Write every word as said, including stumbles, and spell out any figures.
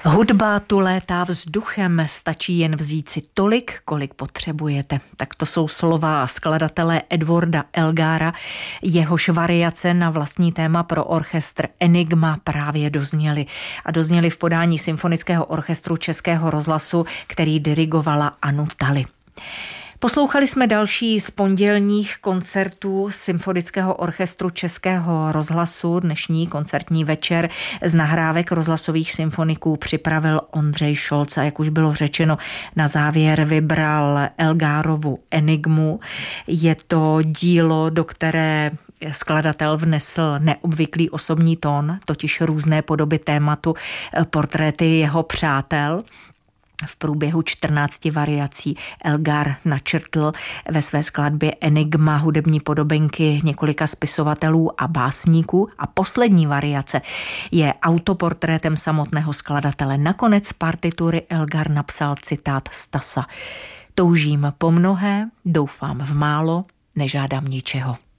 Hudba tu létá vzduchem, stačí jen vzít si tolik, kolik potřebujete. Tak to jsou slova skladatele Edwarda Elgara, jehož variace na vlastní téma pro orchestr Enigma právě dozněly. A dozněly v podání Symfonického orchestru Českého rozhlasu, který dirigovala Anu Tali. Poslouchali jsme další z pondělních koncertů Symfonického orchestru Českého rozhlasu. Dnešní koncertní večer z nahrávek rozhlasových symfoniků připravil Ondřej Šolc a jak už bylo řečeno, na závěr vybral Elgarovu Enigmu. Je to dílo, do které skladatel vnesl neobvyklý osobní tón, totiž různé podoby tématu, portréty jeho přátel. V průběhu čtrnácti variací Elgar načrtl ve své skladbě Enigma hudební podobenky několika spisovatelů a básníků a poslední variace je autoportrétem samotného skladatele. Nakonec partitury Elgar napsal citát Stasa. Toužím po mnohé, doufám v málo, nežádám ničeho.